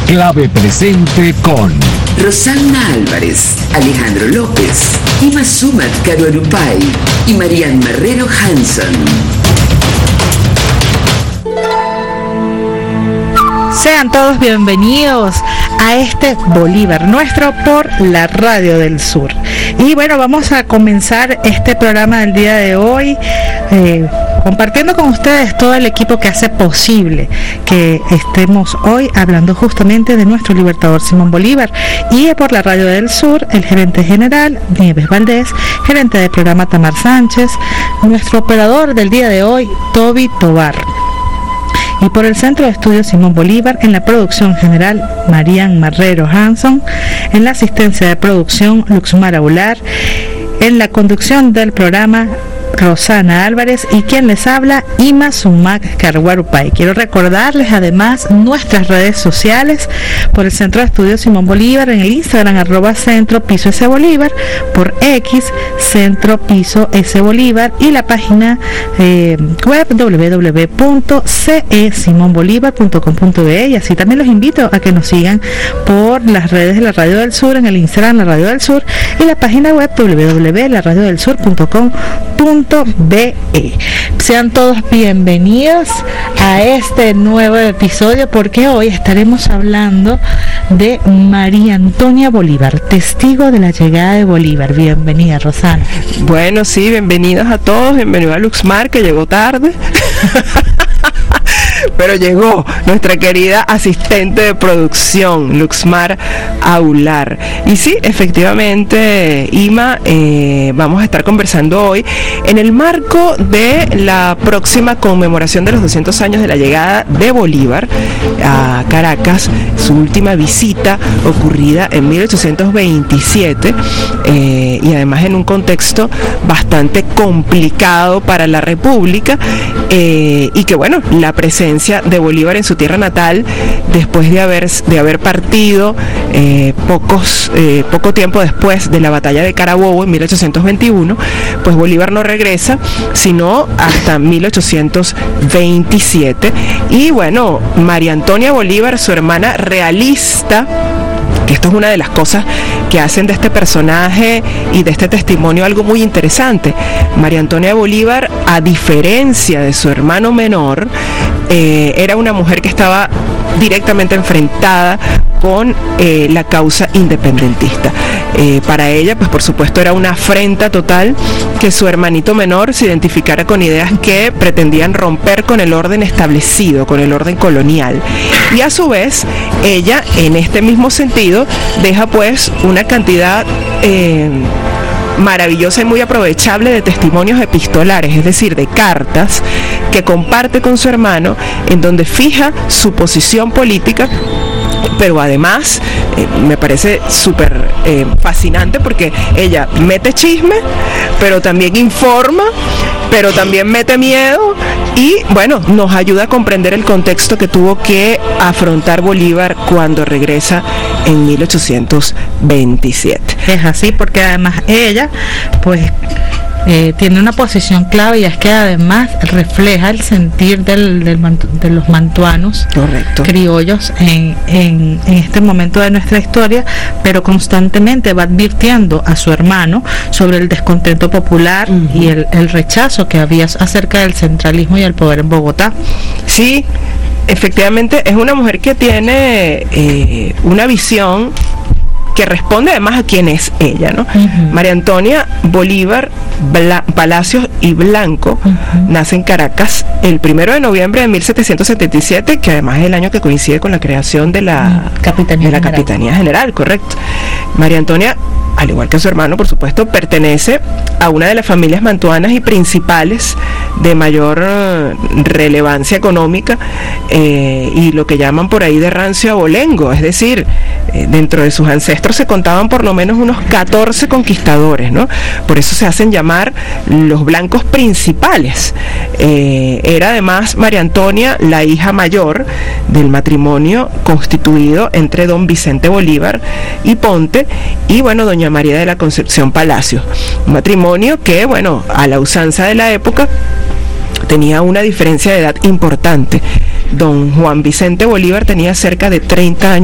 Clave presente con Rosana Álvarez, Alejandro López, Ima Sumat Karuarupay y Marian Marrero Hanson. Sean todos bienvenidos a este Bolívar Nuestro por la Radio del Sur. Y bueno, vamos a comenzar este programa del día de hoy compartiendo con ustedes todo el equipo que hace posible que estemos hoy hablando justamente de nuestro libertador Simón Bolívar. Y por la Radio del Sur, el gerente general Nieves Valdés, gerente de programa Tamar Sánchez, nuestro operador del día de hoy Toby Tobar. Y por el Centro de Estudios Simón Bolívar, en la producción general Marian Marrero Hanson, en la asistencia de producción Luxmar Aular, en la conducción del programa Rosana Álvarez y quien les habla Ima Sumac Karuarupay. Quiero recordarles además nuestras redes sociales: por el Centro de Estudios Simón Bolívar en el Instagram @Centro Piso S Bolívar, por X Centro Piso S Bolívar y la página web www.cesimonbolivar.com.be. y así también los invito a que nos sigan por las redes de la Radio del Sur, en el Instagram La Radio del Sur y la página web www.laradiodelsur.com.be. Sean todos bienvenidos a este nuevo episodio, porque hoy estaremos hablando de María Antonia Bolívar, testigo de la llegada de Bolívar. Bienvenida, Rosana. Bueno, sí, bienvenidos a todos, bienvenido a Luxmar, que llegó tarde. Pero llegó nuestra querida asistente de producción, Luxmar Aular. Y sí, efectivamente, Ima, vamos a estar conversando hoy en el marco de la próxima conmemoración de los 200 años de la llegada de Bolívar a Caracas, su última visita ocurrida en 1827, y además en un contexto bastante complicado para la República, y que bueno, la presencia de Bolívar en su tierra natal, después de haber partido poco tiempo después de la batalla de Carabobo en 1821, pues Bolívar no regresa sino hasta 1827. Y bueno, María Antonia Bolívar, su hermana realista, que esto es una de las cosas que hacen de este personaje y de este testimonio algo muy interesante. María Antonia Bolívar, a diferencia de su hermano menor, era una mujer que estaba directamente enfrentada con la causa independentista. Para ella, pues por supuesto era una afrenta total que su hermanito menor se identificara con ideas que pretendían romper con el orden establecido, con el orden colonial. Y a su vez, ella, en este mismo sentido, deja pues una cantidad maravillosa y muy aprovechable de testimonios epistolares, es decir, de cartas que comparte con su hermano, en donde fija su posición política. Pero además me parece súper fascinante, porque ella mete chisme, pero también informa, pero también mete miedo, y bueno, nos ayuda a comprender el contexto que tuvo que afrontar Bolívar cuando regresa en 1827. Es así, porque además ella pues tiene una posición clave, y es que además refleja el sentir de los mantuanos. Correcto. Criollos en este momento de nuestra historia, pero constantemente va advirtiendo a su hermano sobre el descontento popular y el rechazo que había acerca del centralismo y el poder en Bogotá. Sí, efectivamente es una mujer que tiene una visión que responde además a quién es ella, ¿no? María Antonia Bolívar Palacios y Blanco nace en Caracas el 1 de noviembre de 1777, que además es el año que coincide con la creación de la Capitanía General, correcto. María Antonia, al igual que su hermano, por supuesto, pertenece a una de las familias mantuanas y principales de mayor relevancia económica, y lo que llaman por ahí de rancio abolengo, es decir, dentro de sus ancestros se contaban por lo menos unos 14 conquistadores, ¿no? Por eso se hacen llamar los blancos principales. Era además María Antonia la hija mayor del matrimonio constituido entre don Vicente Bolívar y Ponte y bueno, doña María de la Concepción Palacios. Un matrimonio que, bueno, a la usanza de la época tenía una diferencia de edad importante. Don Juan Vicente Bolívar tenía cerca de 30 años